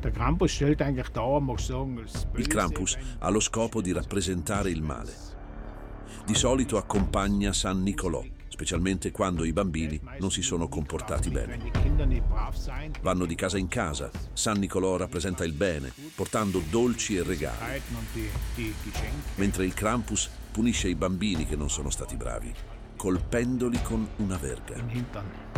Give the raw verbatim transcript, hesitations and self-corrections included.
Der Krampus stellt eigentlich dar, mag sagen, das Il Böse Krampus ha lo scopo di rappresentare il male. Di solito accompagna San Nicolò, specialmente quando i bambini non si sono comportati bene. Wenn die Kinder nicht brav sein, Vanno di casa in casa. San Nicolò rappresenta il bene, portando dolci e regali, halten und die, die Geschenke. mentre il Krampus punisce i bambini che non sono stati bravi, colpendoli con una verga. Im Hintern.